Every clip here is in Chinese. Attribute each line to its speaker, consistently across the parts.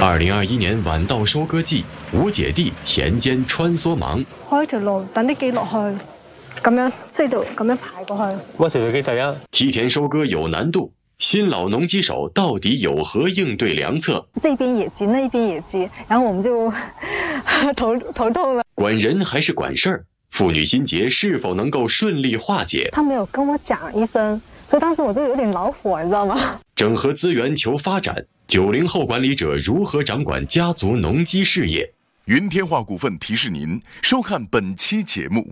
Speaker 1: 2021年晚稻收割季，吴姐弟田间穿梭忙。
Speaker 2: 開條路，等啲機落去，咁樣隧道咁樣排過去。
Speaker 3: 我水機第一。
Speaker 1: 梯田收割有難度，新老農機手到底有何應對良策？
Speaker 2: 這邊也急，那邊也急，然後我們就頭痛了。
Speaker 1: 管人還是管事兒？父女心結是否能夠順利化解？
Speaker 2: 他沒有跟我講一聲，所以當時我就有點惱火，你知道嗎？
Speaker 1: 整合資源求發展，90後管理者如何掌管家族農機事業？
Speaker 4: 雲天化股份提示您收看本期節目。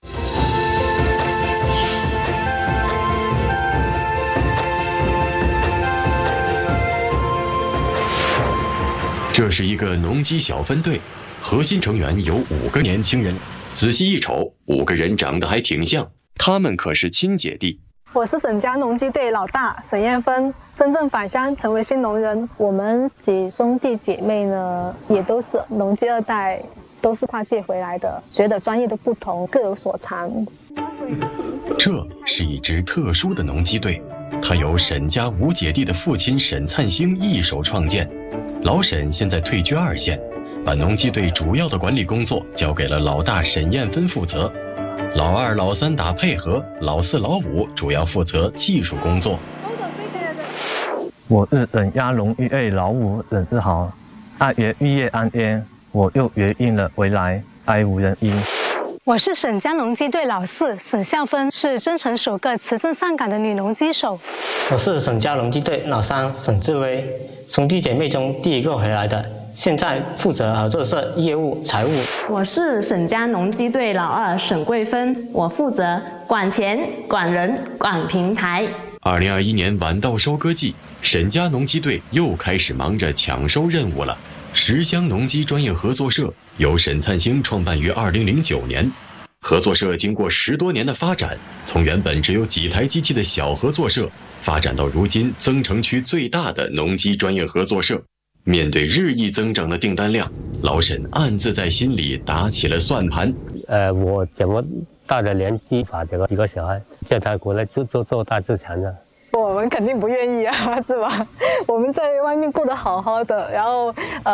Speaker 1: 這是一個農機小分隊，核心成員有5個年輕人。仔細一瞅，5個人長得還挺像，他們可是親姐弟。
Speaker 2: 我是沈家農機隊老大沈燕芬，深圳返鄉成為新農人。我們幾兄弟姐妹呢，也都是農機2代，都是跨界回來的，學的專業都不同，各有所長。
Speaker 1: 這是一支特殊的農機隊，它由沈家5姐弟的父親沈燦星一手創建。老沈現在退居2線，把農機隊主要的管理工作交給了老大沈燕芬負責。老2、老3打配合，老4、老5主要負責技術工作。
Speaker 3: 我是沈家農1隊老5沈志豪，2月1日安yên，我又懷孕了回來，哀無人因。
Speaker 5: 我是沈家農機隊老4沈孝芬，是增城首個辭證上崗的女農機手。
Speaker 6: 我是沈家農機隊老3沈志威，兄弟姐妹中第一個回來的。現在負責合作社業務、財務。
Speaker 7: 我是沈家農機隊老2沈桂芬，我負責管錢、管人、管平台。
Speaker 1: 2021年晚稻收割季，沈家農機隊又開始忙着搶收任務了。10鄉農機專業合作社由沈燦星創辦於2009年，合作社經過10多年的發展，從原本只有幾台機器的小合作社，發展到如今增城區最大的農機專業合作社。面對日益增長的訂單量，老沈暗自在心裏打起了算盤。
Speaker 3: 我怎麼大的年紀把這個幾個小孩叫他過來做大自強呢？
Speaker 2: 我們肯定不願意啊，是吧？我們在外面過得好好的，然後